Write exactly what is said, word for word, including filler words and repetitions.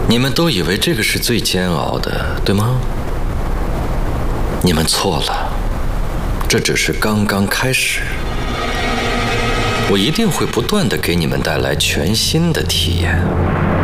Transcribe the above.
你们都以为这个是最煎熬的，对吗？你们错了，这只是刚刚开始。我一定会不断地给你们带来全新的体验。